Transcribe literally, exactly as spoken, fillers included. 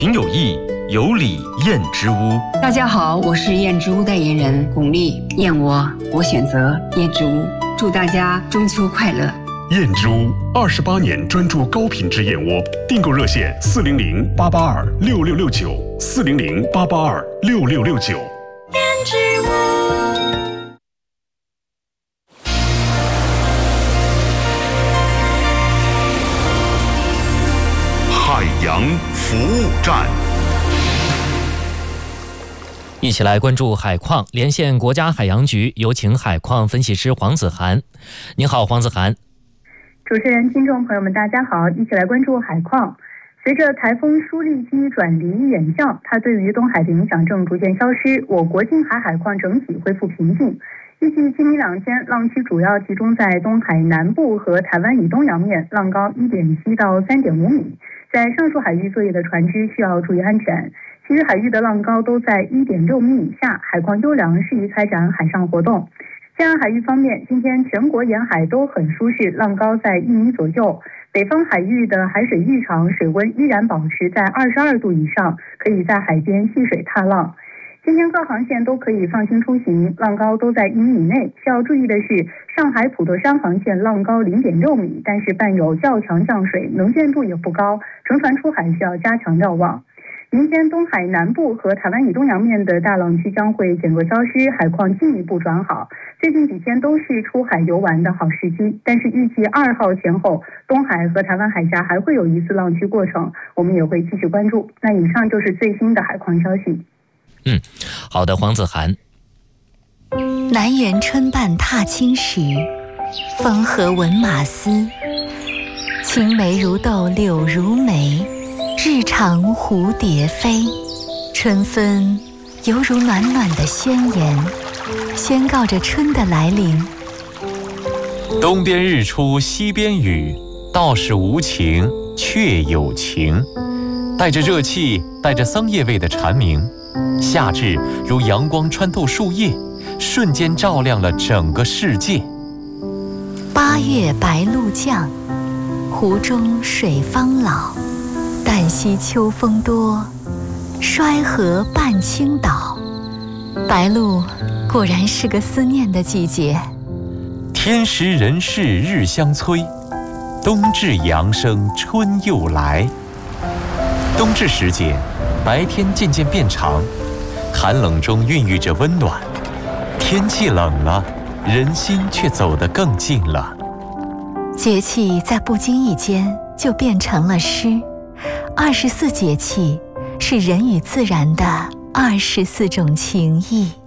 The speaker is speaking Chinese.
行有意，有理燕之屋。 大家好，我是燕之屋代言人巩俐。燕窝，我选择燕之屋。祝大家中秋快乐！ 燕之屋二十八年专注高品质燕窝，订购热线四零零八八二六六六九四零零八八二六六六九。 燕之屋。 海洋服务站， 一起来关注海况。连线国家海洋局，有请海况分析师黄子涵。您好，黄子涵。 主持人、听众朋友们，大家好，一起来关注海况。随着台风舒力基转离远向，它对于东海的影响正逐渐消失，我国近海海况整体恢复平静。预计今明两天浪期主要集中在东海南部和台湾以东洋面，浪高 一点七到三点五米。在上述海域作业的船只需要注意安全，其余海域的浪高都在 一点六米以下，海况优良，适宜开展海上活动。西岸海域方面，今天全国沿海都很舒适，浪高在一米左右。北方海域的海水浴场水温依然保持在二十二度以上，可以在海边戏水踏浪。今天各航线都可以放心出行，浪高都在一米以内。需要注意的是，上海普陀山航线浪高 零点六米，但是伴有较强降水，能见度也不高，乘船出海需要加强瞭望。明天东海南部和台湾以东洋面的大浪区将会减弱消失，海况进一步转好。最近几天都是出海游玩的好时机，但是预计二号前后，东海和台湾海峡还会有一次浪区过程，我们也会继续关注。那以上就是最新的海况消息。 嗯，好的，黄子涵。 南园春半踏青时，风和闻马嘶。青梅如豆柳如眉，日长蝴蝶飞。春分犹如暖暖的宣言，宣告着春的来临。 东边日出西边雨，道是无晴却有晴。带着热气，带着桑叶味的蝉鸣，夏至如阳光穿透树叶，瞬间照亮了整个世界。 八月白露降，湖中水方老。旦夕秋风多，衰河半倾倒。白露果然是个思念的季节。 天时人事日相催，冬至阳生春又来。冬至时节，白天渐渐变长，寒冷中孕育着温暖。天气冷了，人心却走得更近了。 节气在不经意间就变成了诗。二十四节气是人与自然的二十四种情谊。